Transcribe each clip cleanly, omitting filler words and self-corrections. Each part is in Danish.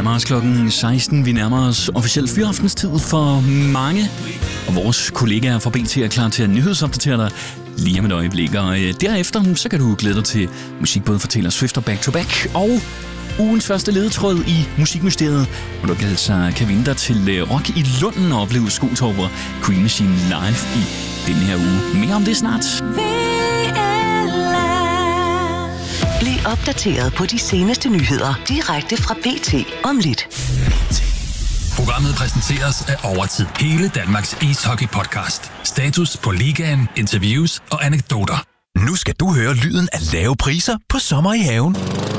nærmer os klokken 16. Vi nærmer os officielt fyraftenstid for mange. Og vores kollegaer fra BT er klar til at nyhedsopdatere dig lige om et øjeblik. Og derefter så kan du glæde dig til musik både fra Taylor Swift og Back to Back. Og ugens første ledetråd i Musikmysteriet, hvor du altså kan vinde dig til Rock i Lunden og opleve Skotårper Queen Machine live i denne her uge. Mere om det snart. Bliv opdateret på de seneste nyheder direkte fra BT om lidt. Programmet præsenteres af Overtid. Hele Danmarks ishockey-podcast. Status på ligaen, interviews og anekdoter. Nu skal du høre lyden af lave priser på sommer i haven.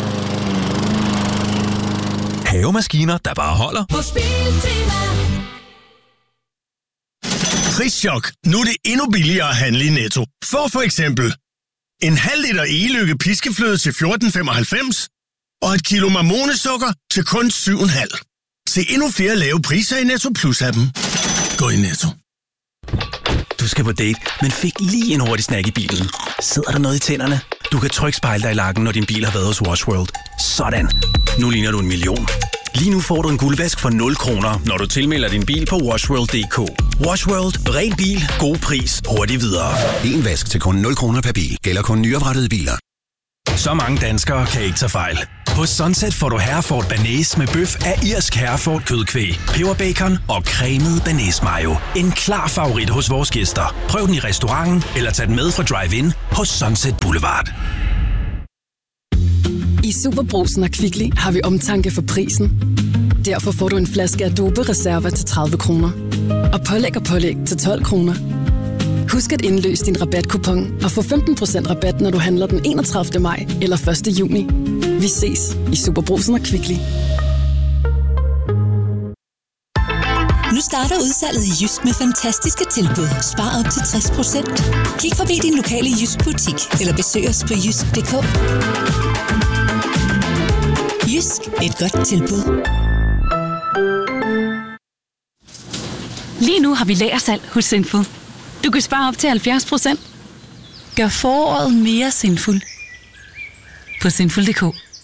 Havemaskiner, der bare holder. Prischok. Nu er det endnu billigere at handle i Netto. For eksempel en halv liter Egelykke piskefløde til 14,95 og et kilo marmonesukker til kun 7,5. Se endnu flere lave priser i Netto Plus-appen. Gå i Netto. Du skal på date, men fik lige en hurtig snack i bilen. Sidder der noget i tænderne? Du kan trykke spejle dig i lakken, når din bil har været hos Wash World. Sådan. Nu ligner du 1 million. Lige nu får du en guldvask for 0 kroner, når du tilmelder din bil på washworld.dk. Wash World. Ren bil. God pris. Hurtigt videre. En vask til kun 0 kroner per bil. Gælder kun nyoprettede biler. Så mange danskere kan ikke tage fejl. Hos Sunset får du Hereford Bearnaise med bøf af irsk Hereford kødkvæg, peberbacon og cremet bearnaise mayo. En klar favorit hos vores gæster. Prøv den i restauranten eller tag den med fra Drive-In hos Sunset Boulevard. I SuperBrugsen og Kvickly har vi omtanke for prisen. Derfor får du en flaske Adobe Reserva til 30 kroner. Og pålæg til 12 kroner. Husk at indløse din rabatkupon og få 15% rabat, når du handler den 31. maj eller 1. juni. Vi ses i SuperBrugsen og Kvickly. Nu starter udsalget i Jysk med fantastiske tilbud. Spar op til 60%. Kig forbi din lokale Jysk butik eller besøg os på jysk.dk. Jysk, et godt tilbud. Lige nu har vi lagersalg hos Sinful. Du kan spare op til 70%. Gør foråret mere Sinful på Sinful.dk.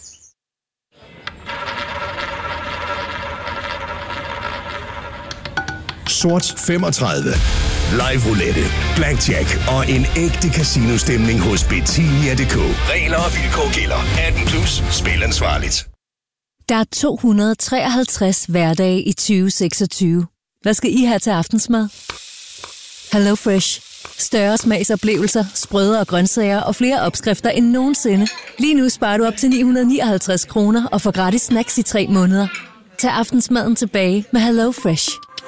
Sort 35. Live roulette, blackjack og en ægte casino-stemning hos Betania.dk. Regler og vilkår gælder. 18+. Spil ansvarligt. Der er 253 hverdage i 2026. Hvad skal I have til aftensmad? Hello Fresh. Større smagsoplevelser, sprødere grøntsager og flere opskrifter end nogensinde. Lige nu sparer du op til 959 kroner og får gratis snacks i 3 måneder. Tag aftensmaden tilbage med Hello Fresh.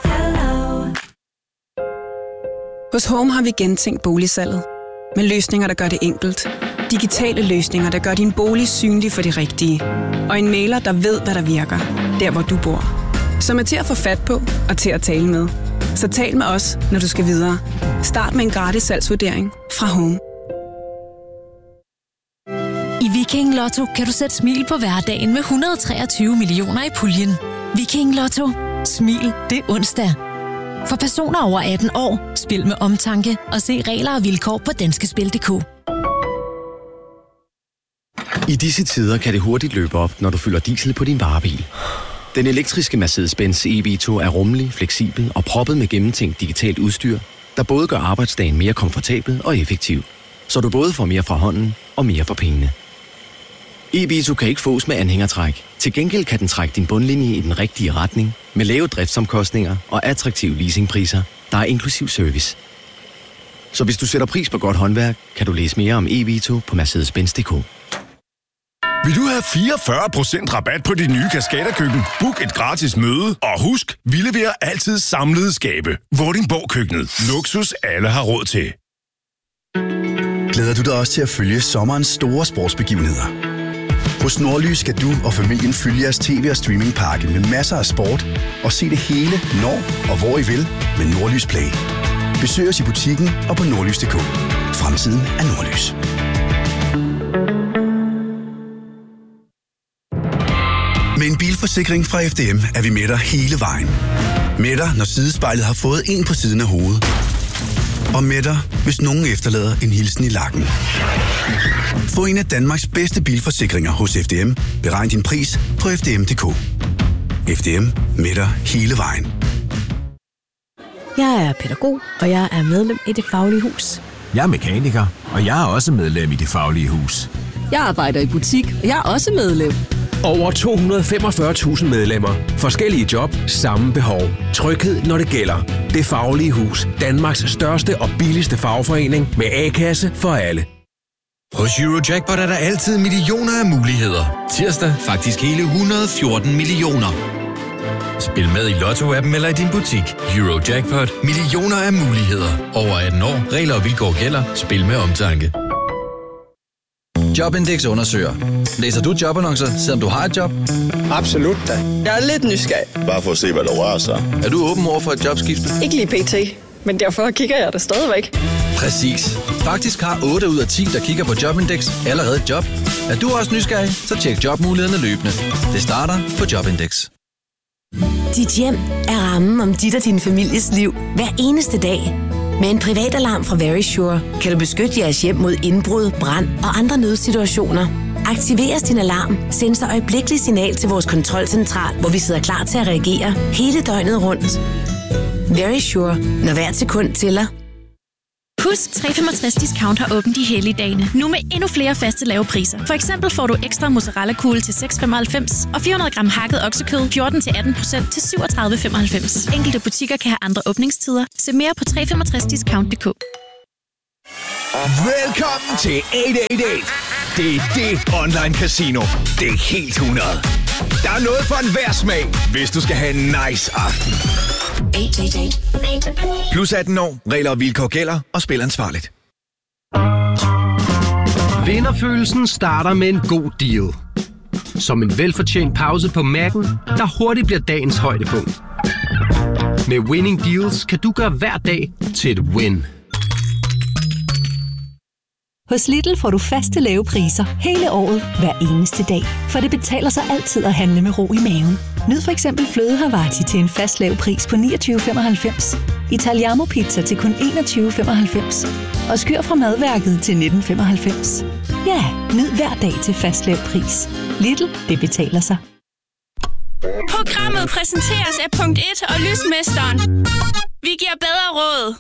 Hos Home har vi gentænkt boligsalget. Med løsninger, der gør det enkelt. Digitale løsninger, der gør din bolig synlig for de rigtige. Og en mailer, der ved, hvad der virker. Der, hvor du bor. Som er til at få fat på og til at tale med. Så tal med os, når du skal videre. Start med en gratis salgsvurdering fra Home. I Viking Lotto kan du sætte smil på hverdagen med 123 millioner i puljen. Viking Lotto. Smil, det er onsdag. For personer over 18 år, spil med omtanke og se regler og vilkår på danskespil.dk. I disse tider kan det hurtigt løbe op, når du fylder diesel på din varebil. Den elektriske Mercedes-Benz EV2 er rummelig, fleksibel og proppet med gennemtænkt digitalt udstyr, der både gør arbejdsdagen mere komfortabel og effektiv, så du både får mere fra hånden og mere for pengene. EV2 kan ikke fås med anhængertræk. Til gengæld kan den trække din bundlinje i den rigtige retning, med lave driftsomkostninger og attraktive leasingpriser, der er inklusiv service. Så hvis du sætter pris på godt håndværk, kan du læse mere om EV2 på Mercedes-Benz.dk. Vil du have 44% rabat på dit nye Cascada-køkken? Book et gratis møde. Og husk, vi leverer altid samlede skabe. Vordingborg-køkkenet. Luksus alle har råd til. Glæder du dig også til at følge sommerens store sportsbegivenheder? Hos Nordlys skal du og familien følge jeres tv- og streamingpakke med masser af sport og se det hele, når og hvor I vil med Nordlys Play. Besøg os i butikken og på nordlys.dk. Fremtiden er Nordlys. Med en bilforsikring fra FDM er vi med dig hele vejen. Med dig, når sidespejlet har fået en på siden af hovedet. Og med dig, hvis nogen efterlader en hilsen i lakken. Få en af Danmarks bedste bilforsikringer hos FDM. Beregn din pris på FDM.dk. FDM med dig hele vejen. Jeg er pædagog, og jeg er medlem i Det Faglige Hus. Jeg er mekaniker, og jeg er også medlem i Det Faglige Hus. Jeg arbejder i butik, og jeg er også medlem. Over 245.000 medlemmer. Forskellige job, samme behov. Tryghed, når det gælder. Det Faglige Hus. Danmarks største og billigste fagforening med A-kasse for alle. Hos Eurojackpot er der altid millioner af muligheder. Tirsdag faktisk hele 114 millioner. Spil med i Lotto-appen eller i din butik. Eurojackpot. Millioner af muligheder. Over 18 år. Regler og vilkår gælder. Spil med omtanke. Jobindex undersøger. Læser du jobannoncer, selvom du har et job? Absolut da. Jeg er lidt nysgerrig. Bare for at se, hvad der rører sig. Er du åben over for et jobskifte? Ikke lige pt, men derfor kigger jeg det stadigvæk. Præcis. Faktisk har 8 ud af 10, der kigger på Jobindex, allerede et job. Er du også nysgerrig, så tjek jobmulighederne løbende. Det starter på Jobindex. Dit hjem er rammen om dit og din families liv hver eneste dag. Med en privatalarm fra Verisure kan du beskytte jeres hjem mod indbrud, brand og andre nødsituationer. Aktiveres din alarm, send så øjeblikkeligt signal til vores kontrolcentral, hvor vi sidder klar til at reagere hele døgnet rundt. Verisure. Når hvert sekund tæller. Husk, 365 Discount har åbent de helligdagene. Nu med endnu flere faste lave priser. For eksempel får du ekstra mozzarella-kugle til 6,95 og 400 gram hakket oksekød 14-18% til 37,95. Enkelte butikker kan have andre åbningstider. Se mere på 365discount.dk. Velkommen til 888. Det er det online casino. Det er helt 100. Der er noget for enhver smag, hvis du skal have en nice aften. 888. Plus 18 år. Regler og vilkår gælder, og spil ansvarligt. Vinderfølelsen starter med en god deal. Som en velfortjent pause på Mac'en, der hurtigt bliver dagens højdepunkt. Med Winning Deals kan du gøre hver dag til et win. Hos Lidl får du faste lave priser hele året, hver eneste dag. For det betaler sig altid at handle med ro i maven. Nyd for eksempel fløde Havarti til en fast lav pris på 29,95. Italiano pizza til kun 21,95. Og skyr fra madværket til 19,95. Ja, nyd hver dag til fast lav pris. Lidl, det betaler sig. Programmet præsenteres af Punkt 1 og Lysmesteren. Vi giver bedre råd.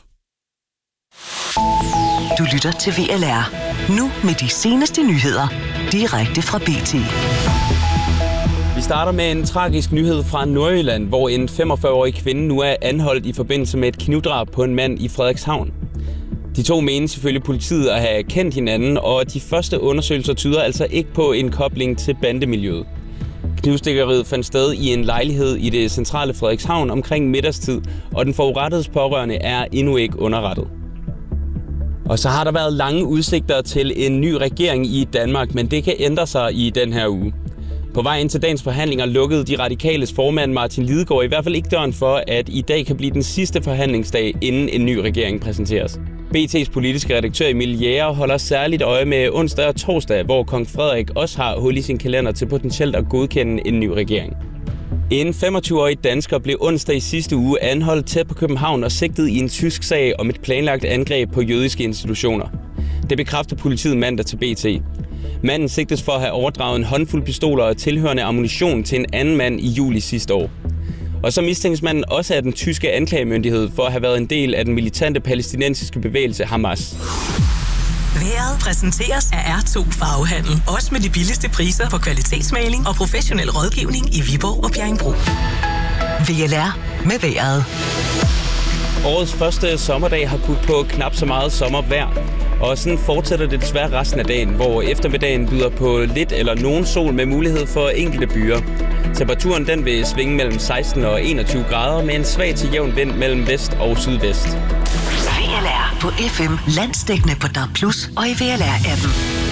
Du lytter til VLR. Nu med de seneste nyheder. Direkte fra BT. Vi starter med en tragisk nyhed fra Nordjylland, hvor en 45-årig kvinde nu er anholdt i forbindelse med et knivdrab på en mand i Frederikshavn. De to menes ifølge politiet at have kendt hinanden, og de første undersøgelser tyder altså ikke på en kobling til bandemiljøet. Knivstikkeriet fandt sted i en lejlighed i det centrale Frederikshavn omkring middagstid, og den forurettedes pårørende er endnu ikke underrettet. Og så har der været lange udsigter til en ny regering i Danmark, men det kan ændre sig i den her uge. På vej ind til dagens forhandlinger lukkede de radikales formand Martin Lidegaard i hvert fald ikke døren for, at i dag kan blive den sidste forhandlingsdag, inden en ny regering præsenteres. BT's politiske redaktør Emil Jæger holder særligt øje med onsdag og torsdag, hvor kong Frederik også har hul i sin kalender til potentielt at godkende en ny regering. En 25-årig dansker blev onsdag i sidste uge anholdt tæt på København og sigtet i en tysk sag om et planlagt angreb på jødiske institutioner. Det bekræfter politiet mandag til BT. Manden sigtes for at have overdraget en håndfuld pistoler og tilhørende ammunition til en anden mand i juli sidste år. Og så mistænkes manden også af den tyske anklagemyndighed for at have været en del af den militante palæstinensiske bevægelse Hamas. Været præsenteres af R2 Farvehandel. Også med de billigste priser på kvalitetsmaling og professionel rådgivning i Viborg og Bjerringbro. VLR med vejret. Årets første sommerdag har budt på knap så meget sommervejr. Og sådan fortsætter det desværre resten af dagen, hvor eftermiddagen byder på lidt eller nogen sol med mulighed for enkelte byer. Temperaturen den vil svinge mellem 16 og 21 grader med en svag til jævn vind mellem vest og sydvest. VLR på FM, landsdækkende på DAB+ og i VLR-appen.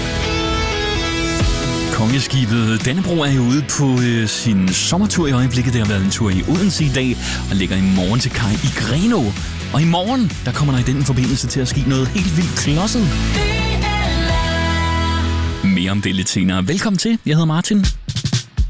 Kongeskibet Dannebro er jo ude på sin sommertur i øjeblikket. Der har været en tur i Odense i dag og ligger i morgen til kaj i Grenaa. Og i morgen, der kommer der i den forbindelse til at ske noget helt vildt klodset. Mere om det lidt senere. Velkommen til. Jeg hedder Martin.